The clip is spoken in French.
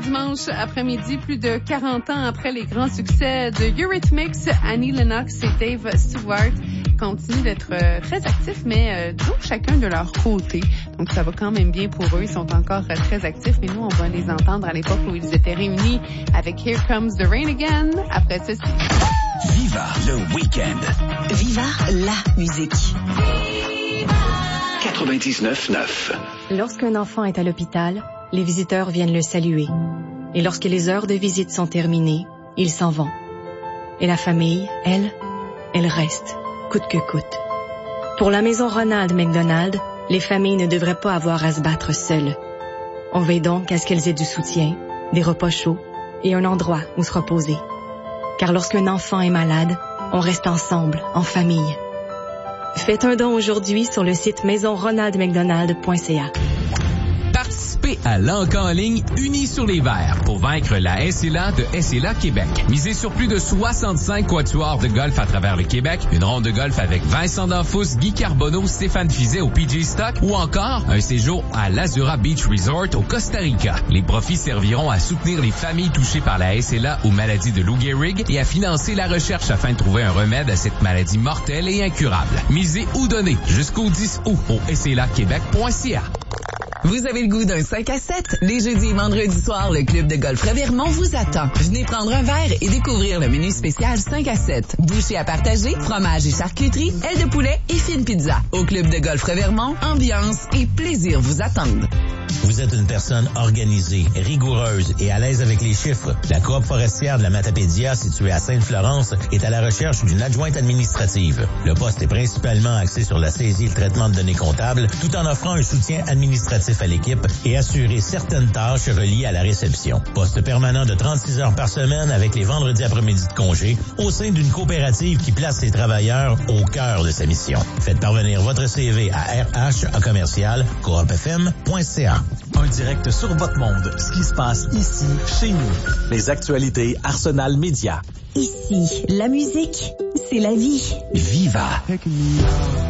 dimanche après-midi, plus de 40 ans après les grands succès de Eurythmics, Annie Lennox et Dave Stewart continuent d'être très actifs, mais toujours chacun de leur côté. Donc ça va quand même bien pour eux. Ils sont encore très actifs, mais nous, on va les entendre à l'époque où ils étaient réunis avec Here Comes the Rain Again. Après ceci. Viva le week-end. Viva la musique. 99.9. Lorsqu'un enfant est à l'hôpital, les visiteurs viennent le saluer. Et lorsque les heures de visite sont terminées, ils s'en vont. Et la famille, elle reste, coûte que coûte. Pour la maison Ronald McDonald, les familles ne devraient pas avoir à se battre seules. On veille donc à ce qu'elles aient du soutien, des repas chauds et un endroit où se reposer. Car lorsqu'un enfant est malade, on reste ensemble, en famille. Faites un don aujourd'hui sur le site maisonronaldmcdonald.ca. Participez à l'encan en ligne Unis sur les verts pour vaincre la SLA de SLA Québec. Misez sur plus de 65 quatuors de golf à travers le Québec, une ronde de golf avec Vincent Danfous, Guy Carbonneau, Stéphane Fizet au PJ Stock ou encore un séjour à l'Azura Beach Resort au Costa Rica. Les profits serviront à soutenir les familles touchées par la SLA aux maladies de Lou Gehrig et à financer la recherche afin de trouver un remède à cette maladie mortelle et incurable. Misez ou donnez jusqu'au 10 août au slaquebec.ca. Vous avez le goût d'un 5 à 7? Les jeudis et vendredis soirs, le club de golf Revermont vous attend. Venez prendre un verre et découvrir le menu spécial 5 à 7. Bouchées à partager, fromage et charcuterie, ailes de poulet et fine pizza. Au club de golf Revermont, ambiance et plaisir vous attendent. Vous êtes une personne organisée, rigoureuse et à l'aise avec les chiffres. La coop forestière de la Matapédia, située à Sainte-Florence, est à la recherche d'une adjointe administrative. Le poste est principalement axé sur la saisie et le traitement de données comptables, tout en offrant un soutien administratif à l'équipe et assurer certaines tâches reliées à la réception. Poste permanent de 36 heures par semaine avec les vendredis après-midi de congé au sein d'une coopérative qui place ses travailleurs au cœur de sa mission. Faites parvenir votre CV à rh@coopfm.ca. Un direct sur votre monde. Ce qui se passe ici, chez nous. Les actualités Arsenal Média. Ici, la musique, c'est la vie. Viva.